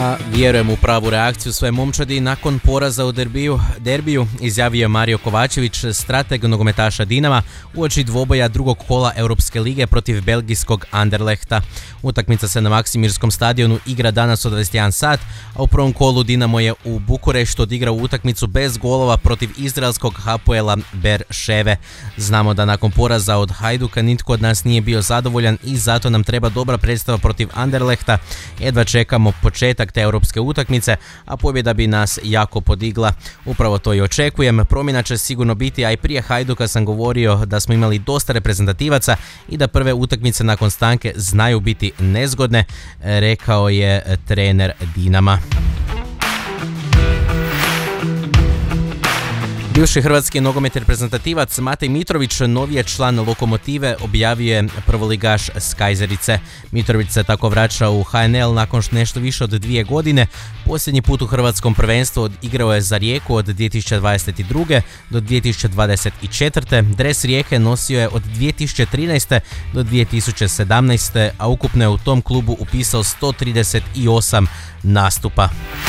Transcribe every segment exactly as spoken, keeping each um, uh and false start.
A vjerujem u pravu reakciju svoje momčadi nakon poraza u derbiju, derbiju, izjavio je Mario Kovačević, strateg nogometaša Dinama, uoči dvoboja drugog kola Europske lige protiv belgijskog Anderlechta. Utakmica se na Maksimirskom stadionu igra danas od dvadeset jedan sat, a u prvom kolu Dinamo je u Bukureštu odigrao utakmicu bez golova protiv izraelskog Hapoela Beersheve. Znamo da nakon poraza od Hajduka nitko od nas nije bio zadovoljan i zato nam treba dobra predstava protiv Anderlechta. Jedva čekamo početak te europske utakmice, a pobjeda bi nas jako podigla. Upravo to i očekujem. Promjena će sigurno biti, a i prije Hajduka sam govorio da smo imali dosta reprezentativaca i da prve utakmice nakon stanke znaju biti nezgodne, rekao je trener Dinama. Bivši hrvatski nogometni reprezentativac Matej Mitrović, novi je član Lokomotive, objavio je prvoligaš s Kajzerice. Mitrović se tako vraća u H N L nakon nešto više od dvije godine. Posljednji put u hrvatskom prvenstvu igrao je za Rijeku od dvije tisuće dvadeset druge do dvije tisuće dvadeset četvrte. Dres Rijeke nosio je od dvije tisuće trinaeste do dvije tisuće sedamnaeste, a ukupno je u tom klubu upisao sto trideset osam nastupa.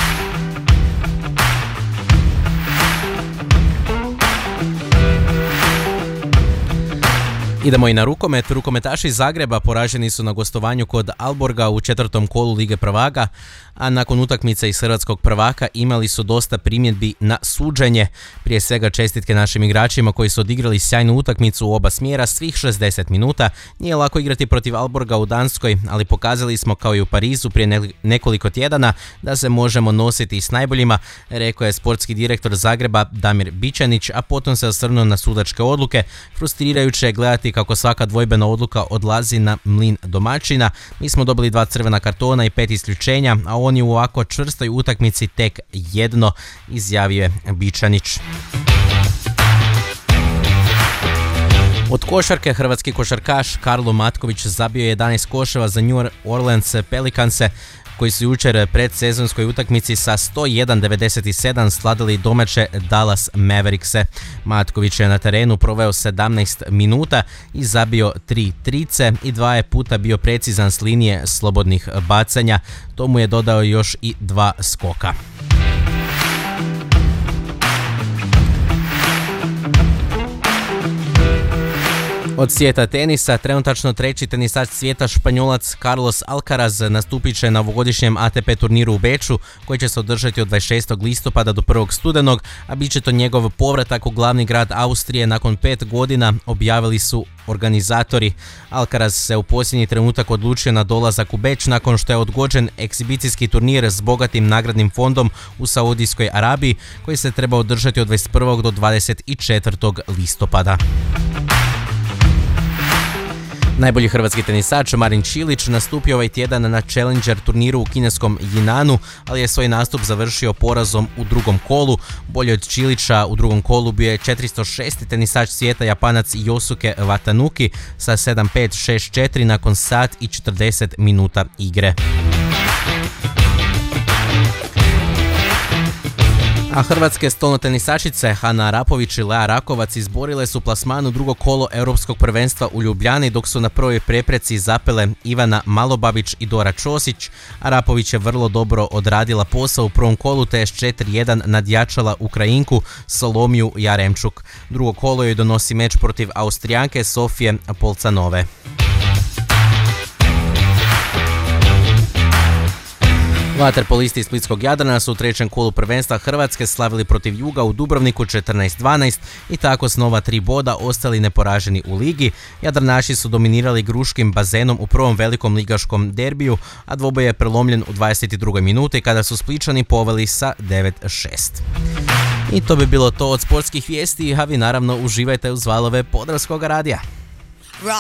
Idemo i na rukomet. Rukometaši iz Zagreba poraženi su na gostovanju kod Alborga u četvrtom kolu Lige prvaka, a nakon utakmice iz hrvatskog prvaka imali su dosta primjedbi na suđenje. Prije svega čestitke našim igračima koji su odigrali sjajnu utakmicu u oba smjera svih šezdeset minuta. Nije lako igrati protiv Alborga u Danskoj, ali pokazali smo kao i u Parizu prije nekoliko tjedana da se možemo nositi s najboljima, rekao je sportski direktor Zagreba Damir Bičanić, a potom se osvrnuo na sudačke odluke. Frustrirajuće je gledati kako svaka dvojbena odluka odlazi na mlin domaćina. Mi smo dobili dva crvena kartona i pet isključenja, a oni u ovako čvrstoj utakmici tek jedno, izjavio je Bičanić. Od košarke hrvatski košarkaš Karlo Matković zabio jedanaest koševa za New Orleans Pelicanse, koji su jučer pred sezonskoj utakmici sa sto jedan devedeset sedam sladili domaće Dallas Maverickse. Matković je na terenu proveo sedamnaest minuta i zabio tri trice i dva je puta bio precizan s linije slobodnih bacanja. Tomu je dodao još i dva skoka. Od svijeta tenisa, trenutačno treći tenisač svijeta Španjolac Carlos Alcaraz nastupit će na ovogodišnjem A T P turniru u Beču, koji će se održati od dvadeset šestog listopada do prvog studenog, a bit će to njegov povratak u glavni grad Austrije nakon pet godina, objavili su organizatori. Alcaraz se u posljednji trenutak odlučio na dolazak u Beč nakon što je odgođen ekshibicijski turnir s bogatim nagradnim fondom u Saudijskoj Arabiji, koji se treba održati od dvadeset prvog do dvadeset četvrtog listopada. Najbolji hrvatski tenisač Marin Čilić nastupio ovaj tjedan na Challenger turniru u kineskom Jinanu, ali je svoj nastup završio porazom u drugom kolu. Bolje od Čilića u drugom kolu bio je četiristo šesti tenisač svijeta Japanac Yosuke Watanuki sa sedam pet šest četiri nakon sat i četrdeset minuta igre. A hrvatske stolnotenisačice Hana Arapović i Lea Rakovac izborile su plasman u drugo kolo Europskog prvenstva u Ljubljani, dok su na prvoj prepreci zapele Ivana Malobabić i Dora Ćosić. Arapović je vrlo dobro odradila posao u prvom kolu te je s četiri jedan nadjačala Ukrajinku Solomiju Jaremčuk. Drugo kolo joj donosi meč protiv Austrijanke Sofije Polcanove. Vaterpolisti iz Splitskog Jadrana su u trećem kolu prvenstva Hrvatske slavili protiv Juga u Dubrovniku četrnaest dvanaest i tako s nova tri boda ostali neporaženi u ligi. Jadranaši su dominirali Gruškim bazenom u prvom velikom ligaškom derbiju, a dvoboj je prelomljen u dvadeset drugoj minuti kada su Spličani poveli sa devet šest. I to bi bilo to od sportskih vijesti, a vi naravno uživajte uz valove Podravskog radija.